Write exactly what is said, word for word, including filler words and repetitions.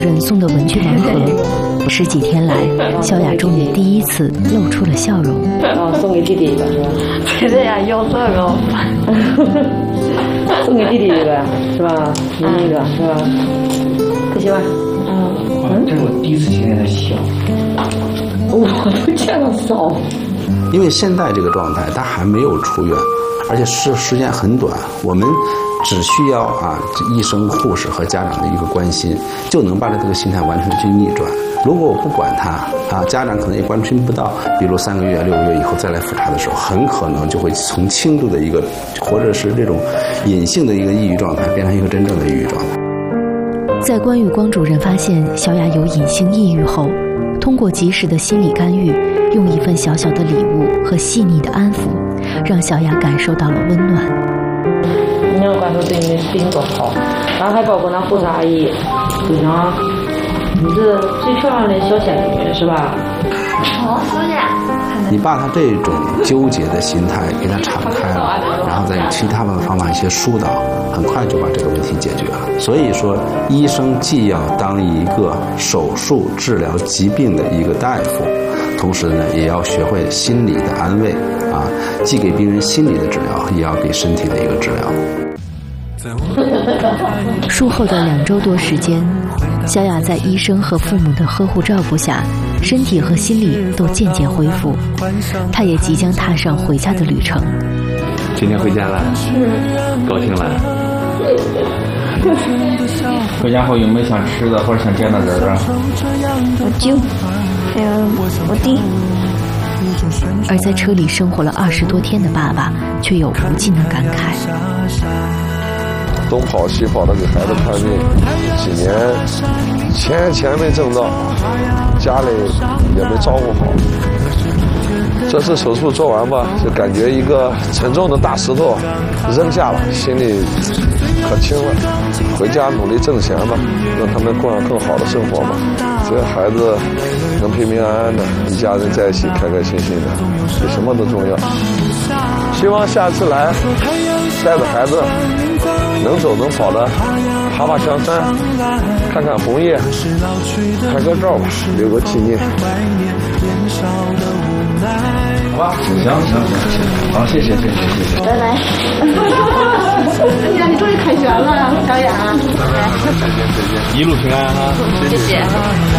人送的文具盲盒，十几天来，小雅终于第一次露出了笑容。 哦，送给弟弟一个是吧？ 对的呀，要这个。 送给弟弟一个是吧？你一个是吧？不喜欢？ 嗯，这是我第一次听见他笑。 我都见了少。 因为现在这个状态，他还没有出院，而且是时间很短，我们只需要啊医生、护士和家长的一个关心，就能把这个心态完全去逆转。如果我不管他啊，家长可能也关心不到，比如三个月、六个月以后再来复查的时候，很可能就会从轻度的一个，或者是这种隐性的一个抑郁状态，变成一个真正的抑郁状态。 在关玉光主任发现小雅有隐性抑郁后，通过及时的心理干预，用一份小小的礼物和细腻的安抚，让小雅感受到了温暖。 你要关注对你的病多好，然后还包括那护士阿姨，对呀，你是最漂亮的小仙女是吧？ 哦，小雅。 你把他这种纠结的心态给他敞开了，然后再用其他的方法一些疏导，很快就把这个问题解决了。所以说，医生既要当一个手术治疗疾病的一个大夫，同时呢，也要学会心理的安慰啊，既给病人心理的治疗，也要给身体的一个治疗。 术后的两周多时间，小雅在医生和父母的呵护照顾下，身体和心理都渐渐恢复，她也即将踏上回家的旅程。 今天回家了，嗯，高兴了。回家后有没有想吃的或者想见的人啊？ 我舅，还有我弟。 而在车里生活了二十多天的爸爸，却有无尽的感慨。 东跑西跑的给孩子看病，几年钱钱没挣到，家里也没照顾好。这次手术做完吧，就感觉一个沉重的大石头扔下了，心里可轻了。回家努力挣钱吧，让他们过上更好的生活吧。只要孩子能平平安安的，一家人在一起开开心心的，比什么都重要。希望下次来带着孩子能走能跑的，爬爬香山，看看红叶，拍个照吧，留个纪念。 好吧，行行行行，好，谢谢谢谢谢谢。 拜拜。哎呀，你终于开学了，小雅。 拜拜，再见再见，一路平安哈， 谢谢。